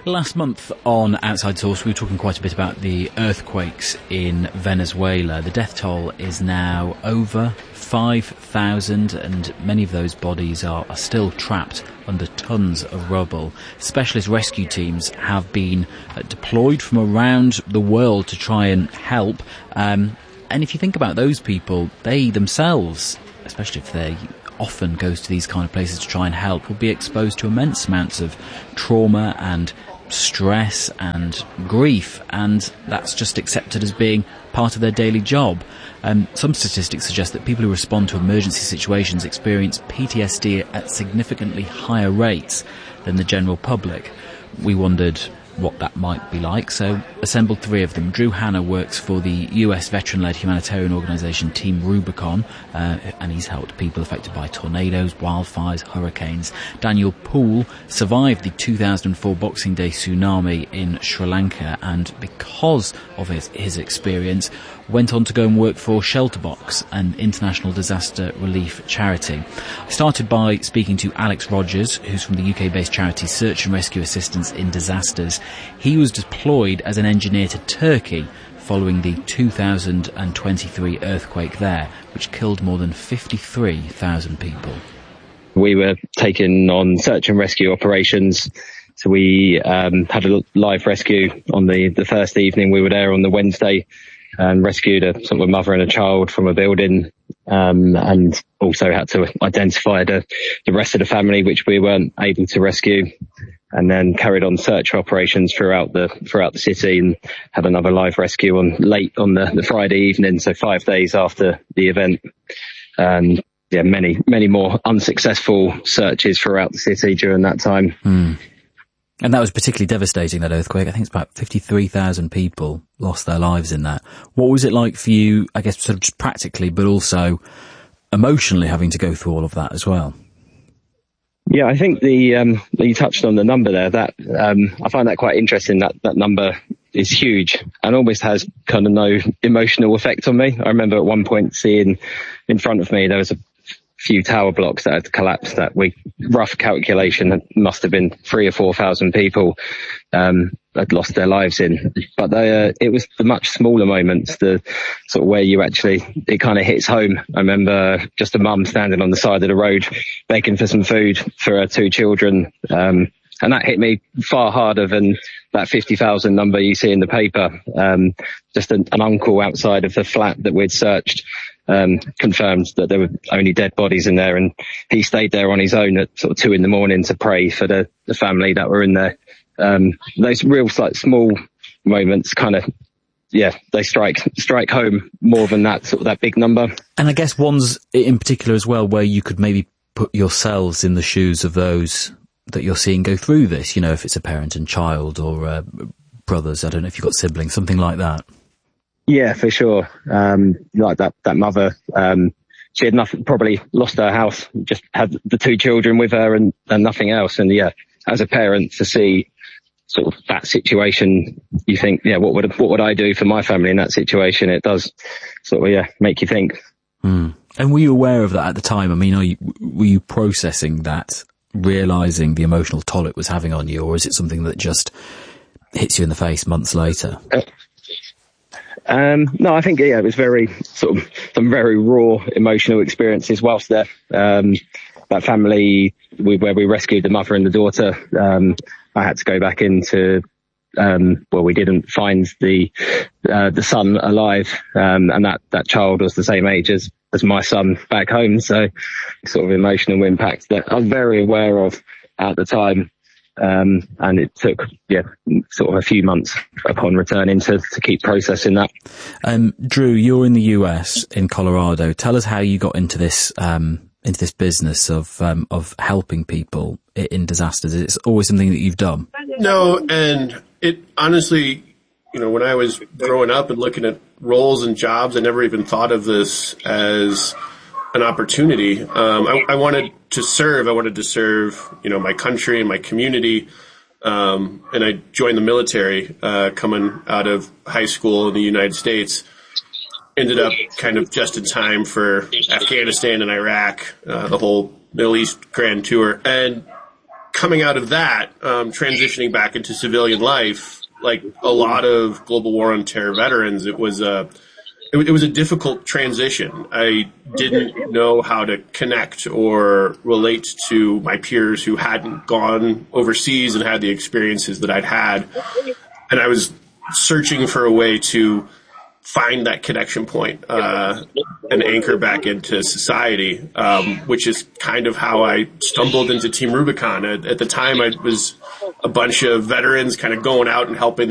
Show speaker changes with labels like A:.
A: Last month on Outside Source, we were talking quite a bit about the earthquakes in Venezuela. The death toll is now over 5,000, and many of those bodies are still trapped under tons of rubble. Specialist rescue teams have been deployed from around the world to try and help. And if you think about those people, they themselves, especially if they often goes to these kind of places to try and help, will be exposed to immense amounts of trauma and stress and grief, and that's just accepted as being part of their daily job. Some statistics suggest that people who respond to emergency situations experience PTSD at significantly higher rates than the general public. We wondered what that might be like, so assembled three of them. Drew Hanna works for the US veteran-led humanitarian organisation Team Rubicon, and he's helped people affected by tornadoes, wildfires, hurricanes. Daniel Poole survived the 2004 Boxing Day tsunami in Sri Lanka, and because of his experience, went on to go and work for Shelterbox, an international disaster relief charity. I started by speaking to Alex Rogers, who's from the UK-based charity Search and Rescue Assistance in Disasters. He was deployed as an engineer to Turkey following the 2023 earthquake there, which killed more than 53,000 people.
B: We were taking on search and rescue operations. So we had a live rescue on the first evening. We were there on the Wednesday and rescued a mother and a child from a building, and also had to identify the rest of the family, which we weren't able to rescue, and then carried on search operations throughout the city, and had another live rescue late on the Friday evening, so 5 days after the event. And many more unsuccessful searches throughout the city during that time.
A: And that was particularly devastating, that earthquake. I think it's about 53,000 people lost their lives in that. What was it like for you, I guess, sort of just practically, but also emotionally having to go through all of that as well?
B: Yeah, I think you touched on the number there. That I find that quite interesting. That number is huge and almost has kind of no emotional effect on me. I remember at one point seeing in front of me there was a few tower blocks that had collapsed. That rough calculation, must have been 3,000 or 4,000 people had lost their lives in. But it was the much smaller moments, the sort of where it kind of hits home. I remember just a mum standing on the side of the road begging for some food for her two children. And that hit me far harder than that 50,000 number you see in the paper. Just an uncle outside of the flat that we'd searched confirmed that there were only dead bodies in there, and he stayed there on his own at sort of 2 a.m. to pray for the family that were in there. Those real small moments kind of, they strike home more than that big number.
A: And I guess ones in particular as well where you could maybe put yourselves in the shoes of those that you're seeing go through this, if it's a parent and child or brothers, I don't know if you've got siblings, something like that.
B: Yeah, for sure. Like that mother, she had probably lost her house, just had the two children with her and nothing else. And as a parent to see sort of that situation, you think, what would I do for my family in that situation? It does sort of, make you think.
A: And were you aware of that at the time? I mean, were you processing that, realising the emotional toll it was having on you, or is it something that just hits you in the face months later?
B: No, I think, it was very sort of some very raw emotional experiences whilst there. That family where we rescued the mother and the daughter, I had to go back into, we didn't find the son alive, and that child was the same age as my son back home. So sort of emotional impact that I was very aware of at the time. And it took, sort of a few months upon returning to keep processing that.
A: Drew, you're in the US, in Colorado. Tell us how you got into this business of helping people in disasters. It's always something that you've done.
C: No, and it honestly, when I was growing up and looking at roles and jobs, I never even thought of this as an opportunity. I wanted to serve. I wanted to serve, my country and my community. And I joined the military, coming out of high school in the United States. Ended up kind of just in time for Afghanistan and Iraq, the whole Middle East grand tour. And coming out of that, transitioning back into civilian life, like a lot of global war on terror veterans, it was a difficult transition. I didn't know how to connect or relate to my peers who hadn't gone overseas and had the experiences that I'd had. And I was searching for a way to find that connection point, and anchor back into society, which is kind of how I stumbled into Team Rubicon. At the time, I was a bunch of veterans kind of going out and helping